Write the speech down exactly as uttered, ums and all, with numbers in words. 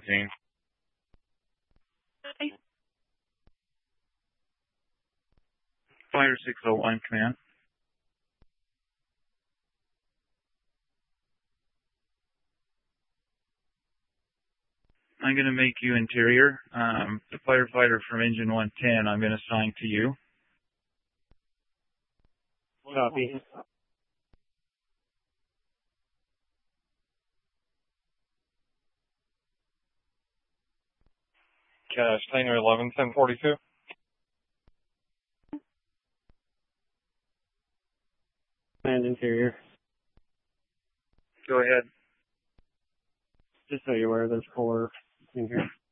seventeen. Fire six oh one, command. I'm going to make you interior. Um, the firefighter from engine one ten, I'm going to assign to you. Copy. Cash, Tango eleven, ten forty-two. And interior. Go ahead. Just so you're aware, there's four in here.